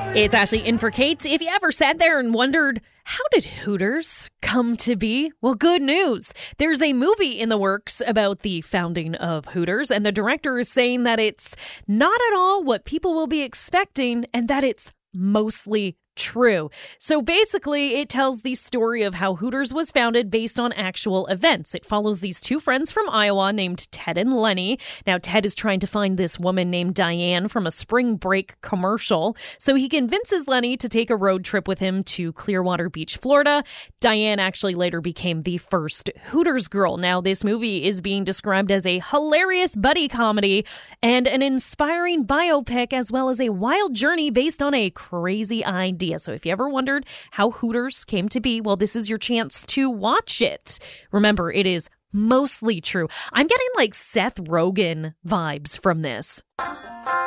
It's Ashley in for Kate. If you ever sat there and wondered, how did Hooters come to be? Well, good news. There's a movie in the works about the founding of Hooters, and the director is saying that it's not at all what people will be expecting and that it's mostly true. So basically, it tells the story of how Hooters was founded based on actual events. It follows these two friends from Iowa named Ted and Lenny. Now, Ted is trying to find this woman named Diane from a spring break commercial. So he convinces Lenny to take a road trip with him to Clearwater Beach, Florida. Diane actually later became the first Hooters girl. Now, this movie is being described as a hilarious buddy comedy and an inspiring biopic, as well as a wild journey based on a crazy idea. So if you ever wondered how Hooters came to be, well, this is your chance to watch it. Remember, it is mostly true. I'm getting like Seth Rogen vibes from this.